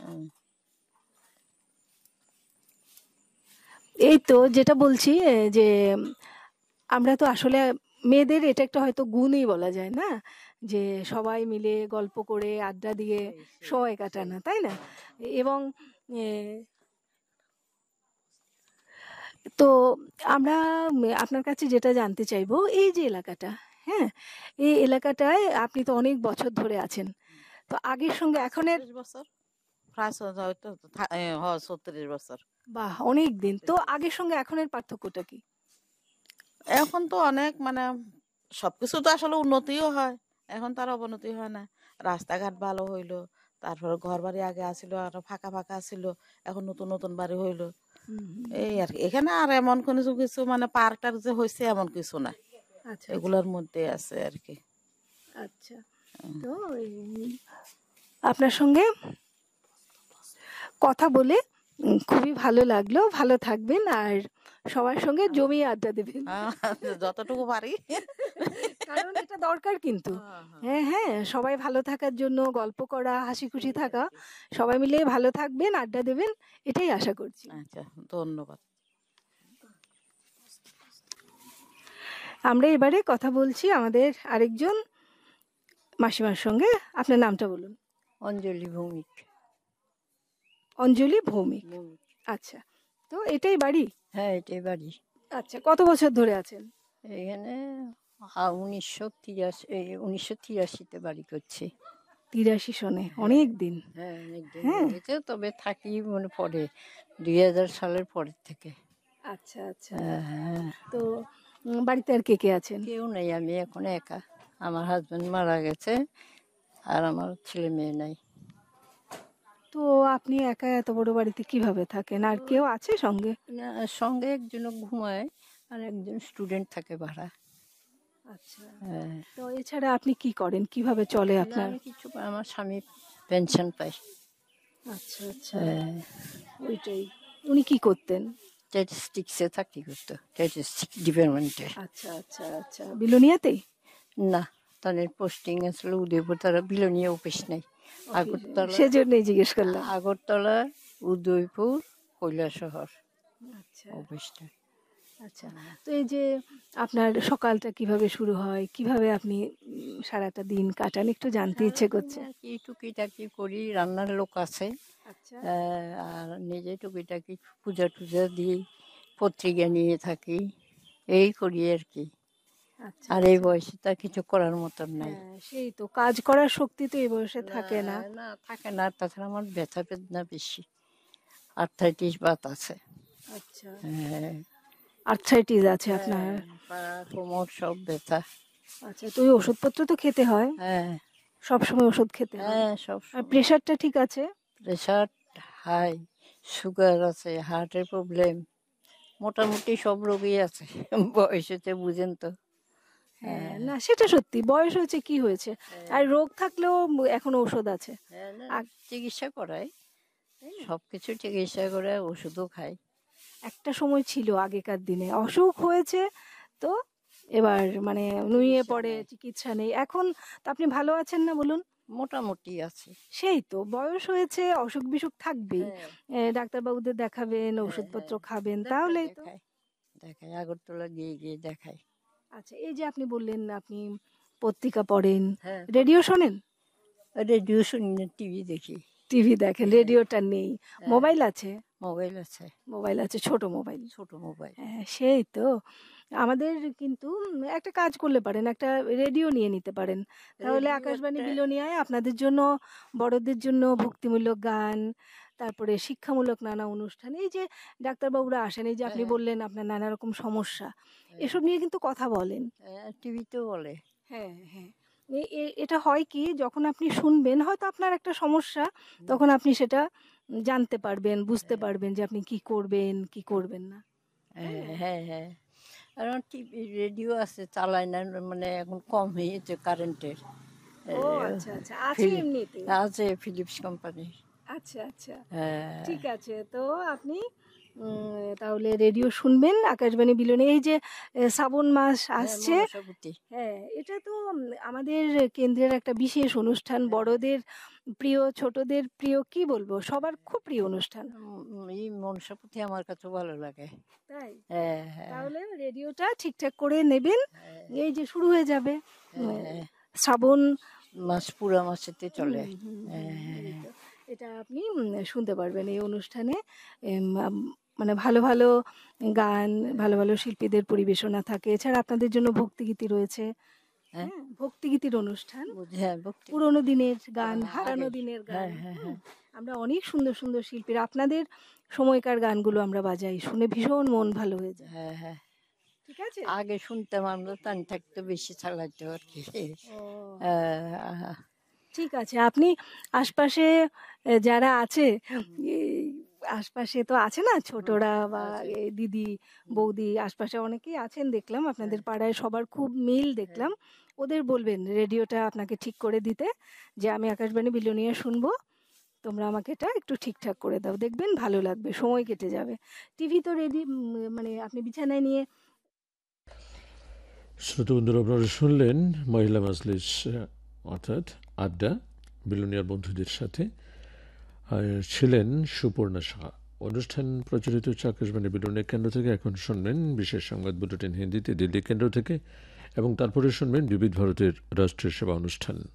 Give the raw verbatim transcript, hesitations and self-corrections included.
এই তো যেটা বলছি এ, যে আমরা তো আসলে মেয়েদের এটা একটা হয়তো গুণই বলা যায় না, যে সবাই মিলে গল্প করে আড্ডা দিয়ে সেই সেই সময় সেই কাটানো, তাই না? এবং এ, তো আমরা উম, আপনার কাছে যেটা জানতে চাইবো, এই যে এলাকাটা, হ্যাঁ, এই এলাকাটায় আপনি তো অনেক বছর ধরে আছেন, তো আগের সঙ্গে প্রায় এখনের, ছত্রিশ বছর প্রায় ছ- হয়তো থা- এ, হ ছত্রিশ বছর। বাহ, অনেক দিন। তো ছত্রিশ বছর। আগের সঙ্গে এখনের পার্থক্যটা কি? এখন তো অনেক মানে সবকিছু তো আসলে উন্নতিও হয়, এখন তার অবনতি হয় না। রাস্তাঘাট ভালো হইলো, তারপরে ঘর বাড়ি আগে আসিল আরো ফাঁকা ফাঁকা ছিল, এখন নতুন নতুন বাড়ি হইলো। হুম হুম এই হুম। আর কি। এখানে আর এমন কোনো কিছু কিছু মানে পার্ক টার্ক যে হয়েছে এমন কিছু না, আচ্ছা আচ্ছা এগুলোর মধ্যে আছে আর কি। আচ্ছা। তো এই, আপনার সঙ্গে কথা বলে উম, খুবই ভালো লাগলো। ভালো থাকবেন আর সবার সঙ্গে জমিয়ে আড্ডা দেবেন। আহ, যতটুকু পারি। কারণ এটা দরকার কিন্তু। হ্যাঁ হ্যাঁ, হ্যাঁ হ্যাঁ, সবাই ভালো থাকার জন্য গল্প করা, হাসি খুশি সেই আর থাকা, কি। সবাই মিলে ভালো থাকবেন, আড্ডা দেবেন, এটাই আশা করছি। আচ্ছা, ধন্যবাদ। আমরা এবারে কথা বলছি আমাদের আরেকজন মাসিমার সঙ্গে। আপনার নামটা বলুন। অঞ্জলি ভৌমিক। অঞ্জলি ভৌমিক। ভৌমিক। আচ্ছা, তো এটাই বাড়ি? হ্যাঁ, এটাই বাড়ি। আচ্ছা, কত বছর ধরে আছেন? এখানে উনিশশো তিরাশি উনিশশো তিরাশিতে বাড়ি করছি। তিরাশি সনে, হ্যাঁ অনেক দিন। হ্যাঁ, অনেকদিন হ্যাঁ, হয়ে গেছে, তবে থাকি মনে পড়ে দুই হাজার সালের পরের থেকে। আচ্ছা আচ্ছা। হ্যাঁ হ্যাঁ। তো উম, বাড়িতে আর কে কে আছেন? কেউ নেই, আমি এখন একা। আমার হাজবেন্ড মারা গেছে, আর আমার ছেলে মেয়ে নাই। তো আপনি একা এত বড় বাড়িতে কিভাবে থাকেন? আর কেউ আছে সঙ্গে? না, সঙ্গে একজন ঘুমায়, আর একজন স্টুডেন্ট থাকে ভাড়া। আচ্ছা। হ্যাঁ। তো এছাড়া আপনি কি করেন? কিভাবে চলে না, আপনার? আমি কিছু পাই- আমার স্বামী পেনশন পাই। আচ্ছা আচ্ছা, হ্যাঁ, ওইটাই। উনি কি করতেন? স্ট্যাটিস্টিক্সে চাকরি করতো, স্ট্যাটিস্টিক ডিপার্টমেন্টে। আচ্ছা আচ্ছা আচ্ছা, বিলোনিয়াতেই? না, তাদের পোস্টিং আসলে উদয়পুর, তারা বিলোনিয়া অফিস নেই। অফিস, আগরতলা, সেজন্যই জিজ্ঞেস করলাম। আগরতলা, উদয়পুর, কৈলাসহর আচ্ছা অফিসটা। আচ্ছা। তো এই যে আপনার সকালটা কিভাবে শুরু হয়, কিভাবে আপনি উম, সারাটা দিন কাটান, একটু জানতে ইচ্ছে সারাদিনে করছে। আর কি টুকিটাকি করি, রান্নার লোক আছে। আচ্ছা আহ, আর নিজে টুকিটাকি পূজা টুজা দিই, পত্রিকা নিয়ে থাকি, এই করি আর কি। আচ্ছা আর এই আচ্ছা। বয়সে তা কিছু করার মতন নাই। হ্যাঁ, সেই তো, কাজ করার শক্তি তো এই বয়সে না থাকে না। না, থাকে না। আর তাছাড়া আমার ব্যথা বেদনা বেশি, আর্থাইটিস বাত আছে। আচ্ছা, হ্যাঁ আর্থ্রাইটিস আছে হ্যাঁ, আপনার? পা কোমর সব ব্যথা। আচ্ছা, তো ওই ওষুধপত্র তো খেতে হয়, হ্যাঁ সব সময় ওষুধ খেতে হয়। হ্যাঁ, সব আর সময়। প্রেশারটা ঠিক আছে? প্রেশার হাই, সুগার আছে, হার্টের প্রবলেম, মোটামুটি সব রোগই আছে। বয়স হচ্ছে, বুঝেন তো। হ্যাঁ, না সেটা সত্যি, বয়স হয়েছে কি হয়েছে, হ্যাঁ আর রোগ থাকলেও ম- এখনো ওষুধ আছে। হ্যাঁ, না, আগ- চিকিৎসা করাই, তাই না? সব কিছু চিকিৎসা করে, ওষুধও খাই। একটা সময় ছিল আগেকার দিনে অসুখ হয়েছে তো এবার মানে নুয়ে চিকিৎসা পড়ে, নাই, চিকিৎসা নেই। এখন তো আপনি ভালো আছেন না বলুন? মোটামুটি আছে। সেই তো, বয়স হয়েছে, অসুখ বিসুখ থাকবেই। হ্যাঁ এ, ডাক্তারবাবুদের দেখাবেন, হ্যাঁ ওষুধপত্র হ্যাঁ, খাবেন, দেখাই তাহলেই তো। দেখাই দেখাই, আগরতলা গিয়ে গিয়ে দেখাই। আচ্ছা, এই যে আপনি বললেন আপনি পত্রিকা পড়েন, হ্যাঁ, রেডিও শোনেন? রেডিও শুনি না, টিভি দেখি। টিভি দেখেন, রেডিওটা নেই। হ্যাঁ, মোবাইল আছে? মোবাইল আছে, মোবাইল আছে, ছোট মোবাইল। ছোট মোবাইল। হ্যাঁ, সেই তো। আমাদের কিন্তু উম, একটা কাজ করলে পারেন, একটা রেডিও নিয়ে নিতে পারেন, তাহলে রেডিও আকাশবাণী একটা, বিলোনিয়ায় আপনাদের জন্য, বড়দের জন্য ভক্তিমূলক গান, তারপরে শিক্ষামূলক নানা অনুষ্ঠান, এই যে ডাক্তারবাবুরা আসেন, এই যে আপনি হ্যাঁ বললেন আপনার নানা রকম সমস্যা, হ্যাঁ এসব নিয়ে কিন্তু কথা বলেন। হ্যাঁ, টিভিতেও বলে। হ্যাঁ হ্যাঁ। এ- এ- এটা হয় কি, যখন আপনি শুনবেন হয়তো আপনার একটা সমস্যা, হুম, তখন আপনি সেটা উম, জানতে পারবেন, বুঝতে হ্যাঁ পারবেন যে আপনি কি করবেন কি করবেন না, তাই হ্যাঁ না? হ্যাঁ হ্যাঁ। আর টিভি রেডিও আছে, চালায় না, মানে এখন কম হয়েছে কারেন্টের। ও আচ্ছা আচ্ছা, আছে ফিলিপ এমনিতে? আছে, ফিলিপস কোম্পানি। আচ্ছা আচ্ছা হ্যাঁ ঠিক আছে। তো আপনি উম, তাহলে রেডিও শুনবেন আকাশবাণী বিলনে। এই যে আহ, শ্রাবণ মাস হ্যাঁ আসছে, মনসাপতি হ্যাঁ এটা তো উম, আমাদের কেন্দ্রের একটা বিশেষ অনুষ্ঠান, বড়দের প্রিয় ছোটদের প্রিয়, কি বলবো, সবার খুব প্রিয় অনুষ্ঠান, উম, এই মনসাপতি আমার কাছে ভালো লাগে। তাই? হ্যাঁ হ্যাঁ তাহলে রেডিওটা ঠিকঠাক করে নেবেন। এই যে শুরু হয়ে যাবে উম, হ্যাঁ শ্রাবণ। মাস পুরা মাসেতে হুম, চলে। হুম, হুম, হ্যাঁ এই তো। এটা আপনি উম, শুনতে পারবেন এই অনুষ্ঠানে। এম, আম, মানে ভালো ভালো গান, ভালো ভালো শিল্পীদের পরিবেশনা থাকে। এছাড়া আপনাদের জন্য ভক্তিগীতি রয়েছে। হ্যাঁ হ্যাঁ, ভক্তিগীতির অনুষ্ঠান, বুঝ- হ্যাঁ ভক্তি পুরোনো দিনের গান, হ্যাঁ, হারানো আগের দিনের গান। হ্যাঁ হ্যাঁ হুম, হ্যাঁ আমরা অনেক সুন্দর সুন্দর শিল্পীর আপনাদের সময়কার গানগুলো আমরা বাজাই, শুনে ভীষণ মন ভালো হয়ে যায়। হ্যাঁ হ্যাঁ ঠিক আছে। আগে শুনতাম আমরা, টান থাকতো বেশি চালাইতো আর কি। ও আহ, ঠিক আছে। আপনি আশপাশে আহ, যারা আছে, এই আশপাশে তো আছে না হুম, ছোটরা বা আছে এই দিদি হুম, বৌদি, আশপাশে অনেকেই আছেন দেখলাম, আপনাদের হ্যাঁ পাড়ায় সবার খুব মিল হ্যাঁ দেখলাম। ওদের বলবেন রেডিওটা আপনাকে ঠিক করে দিতে, যে আমি আকাশবাণী বিলোনিয়া শুনবো, তোমরা আমাকে এটা একটু ঠিকঠাক করে দাও, দেখবেন ভালো লাগবে, সময় কেটে যাবে। টিভি তো রেডি, মানে আপনি বিছানায় নিয়ে। শ্রোতবন্ধুরা, আপনারা শুনলেন মহিলা মাজলিস, আহ, অর্থাৎ আড্ডা, বিলোনিয়ার বন্ধুদের সাথে। আর ছিলেন সুপর্ণা সাহা। অনুষ্ঠান প্রচারিত হচ্ছে আকাশবাণী বিলোনিয়া কেন্দ্র থেকে। এখন শুনবেন বিশেষ সংবাদ বুলেটিন হিন্দিতে দিল্লি কেন্দ্র থেকে, এবং তারপরে শুনবেন বিবিধ ভারতের রাষ্ট্রীয় সেবা অনুষ্ঠান।